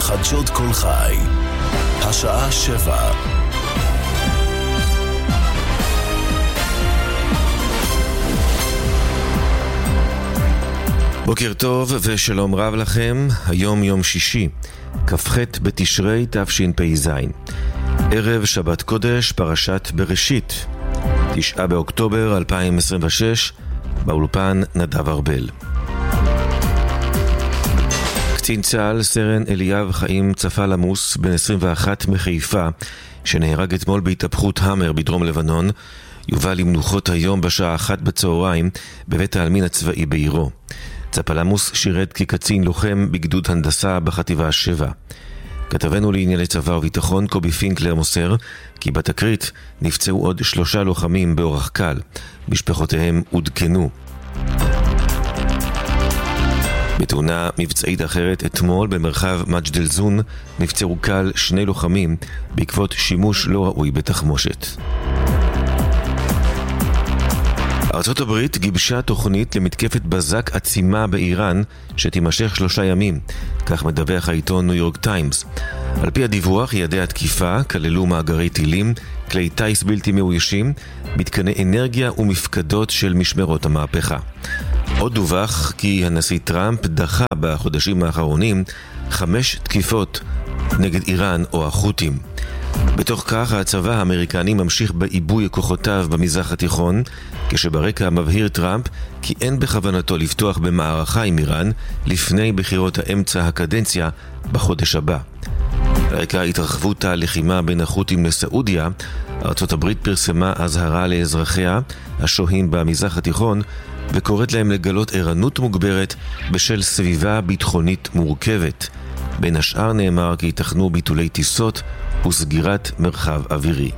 חדשות כל חי, השעה 7. בוקר טוב ושלום רב לכם. היום יום שישי, כ"ח בתשרי תשפ"ז, ערב שבת קודש, פרשת בראשית, 9 באוקטובר 2026. באולפן נדב ארבל. קצין צה"ל סרן אליאב חיים צפל עמוס, בן 21 מחיפה, שנהרג אתמול בהתהפכות המר בדרום לבנון, יובא למנוחות היום בשעה 1 בצהריים בבית העלמין הצבאי בעירו. צפל עמוס שירת כקצין לוחם בגדוד הנדסה בחטיבה 7. כתבנו לענייני צבא וביטחון קובי פינקלר מוסר כי בתקרית נפצעו עוד 3 לוחמים באורח קל. משפחותיהם עודכנו. בתאונה מבצעית אחרת אתמול במרחב מג'דל זון נפצעו קל 2 לוחמים בעקבות שימוש לא ראוי בתחמושת. ארצות הברית גיבשה תוכנית למתקפת בזק עצימה באיראן שתימשך 3 ימים, כך מדווח העיתון ניו יורק טיימס. על פי הדיווח, יעדי התקיפה כללו מאגרי טילים, כלי טייס בלתי מאוישים, מתקני אנרגיה ומפקדות של משמרות המהפכה. עוד דווח כי הנשיא טראמפ דחה בחודשים האחרונים 5 תקיפות נגד איראן או החות'ים. בתוך כך, הצבא האמריקני ממשיך בעיבוי כוחותיו במזרח התיכון, כשברקע מבהיר טראמפ כי אין בכוונתו לפתוח במערכה עם איראן לפני בחירות האמצע הקדנציה בחודש הבא. ברקע התרחבות הלחימה בין החות'ים לסעודיה, ארצות הברית פרסמה אזהרה לאזרחיה השוהים במזרח התיכון וקוראת להם לגלות ערנות מוגברת בשל סביבה ביטחונית מורכבת. בין השאר נאמר כי ייתכנו ביטולי טיסות וסגירת מרחב אווירי.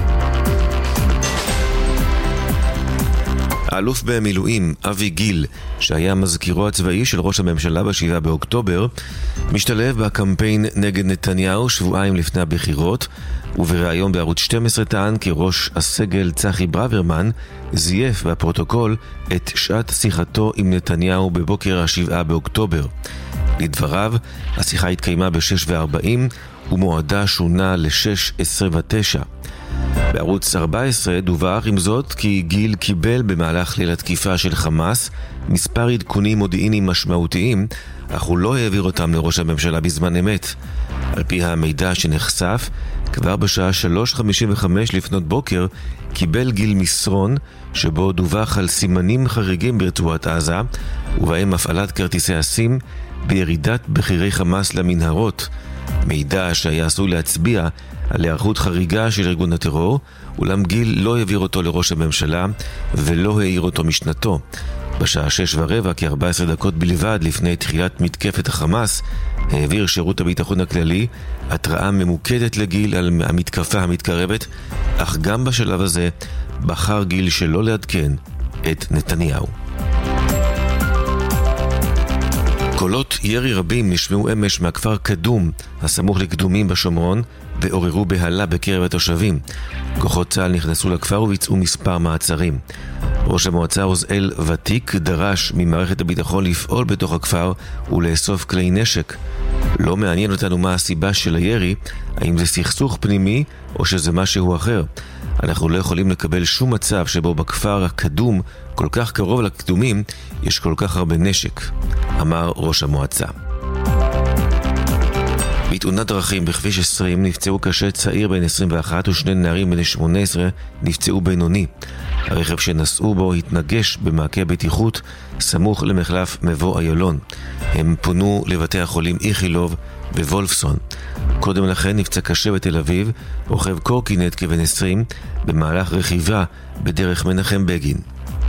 האלוף במילואים אבי גיל, שהיה מזכירו הצבאי של ראש הממשלה ב7 באוקטובר, משתלב בקמפיין נגד נתניהו שבועיים לפני הבחירות, ובראיון בערוץ 12 טען כי ראש הסגל צחי ברוורמן זייף בפרוטוקול את שעת שיחתו עם נתניהו בבוקר ה7 באוקטובר. לדבריו, השיחה התקיימה ב-6:40 ומועדה שונה ל-6:29. בערוץ 14 דווח עם זאת כי גיל קיבל במהלך ליל התקיפה של חמאס מספר עדכונים מודיעיניים משמעותיים, אך הוא לא העביר אותם לראש הממשלה בזמן אמת. על פי המידע שנחשף, כבר בשעה 3:55 לפנות בוקר קיבל גיל מסרון שבו דווח על סימנים חריגים ברצועת עזה, ובהם הפעלת כרטיסי הסים בירידת בחירי חמאס למנהרות, מידע שהיה עשוי להצביע על היערכות חריגה של ארגון הטרור, אולם גיל לא העביר אותו לראש הממשלה ולא העיר אותו משנתו. בשעה 6:15, כ-14 דקות בלבד לפני תחילת מתקפת החמאס, העביר שירות הביטחון הכללי התראה ממוקדת לגיל על המתקפה המתקרבת, אך גם בשלב הזה בחר גיל שלא לעדכן את נתניהו. קולות ירי רבים נשמעו אמש מהכפר קדום, הסמוך לקדומים בשומרון, ועוררו בהלה בקרב התושבים. כוחות צה"ל נכנסו לכפר וביצעו מספר מעצרים. ראש המועצה עוזאל ותיק דרש ממערכת הביטחון לפעול בתוך הכפר ולאסוף כלי נשק. לא מעניין אותנו מה הסיבה של הירי, האם זה סכסוך פנימי או שזה משהו אחר. אנחנו לא יכולים לקבל שום מצב שבו בכפר הקדום, כל כך קרוב לקדומים, יש כל כך הרבה נשק, אמר ראש המועצה. בתאונת דרכים בכביש 20 נפצעו קשה צעיר בן 21 ו2 נערים בני 18 נפצעו בינוני. הרכב שנסעו בו התנגש במעקה בטיחות סמוך למחלף מבוא איילון. הם פונו לבתי החולים איכילוב בוולפסון. קודם לכן נפצע קשה בתל אביב רוכב קורקינט כבן 20 במהלך רכיבה בדרך מנחם בגין.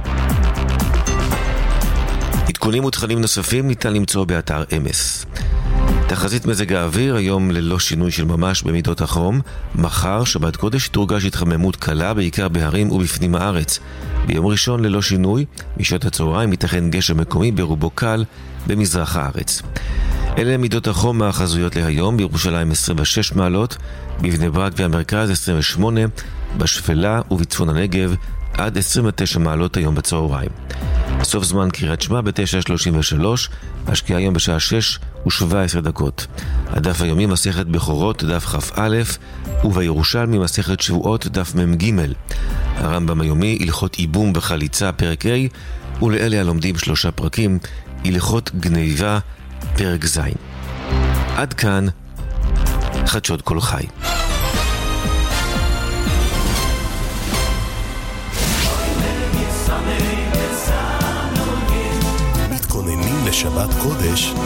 עדכונים ותכנים נוספים ניתן למצוא באתר אמס. תחזית מזג האוויר, היום ללא שינוי של ממש במידות החום. מחר, שבת קודש, תורגש התחממות קלה בעיקר בהרים ובפנים הארץ. ביום ראשון ללא שינוי, משעות הצהריים ייתכן גשם מקומי ברובו קל במזרח הארץ. אלה מידות החום החזויות להיום: בירושלים 26 מעלות, בבני ברק והמרכז 28, בשפלה ובצפון הנגב עד 29 מעלות היום בצהריים. סוף זמן קריאת שמע ב-9:33, השקיעה היום בשעה 6:17. הדף היומי מסכת בכורות דף כ"א, ובירושלמי מסכת שבועות דף מ"ג. הרמב"ם היומי הלכות ייבום וחליצה פרק ה', ולאלה הלומדים 3 פרקים, הלכות גניבה פרק ז'. עד כאן חדשות כל חי. מתכוננים לשבת קודש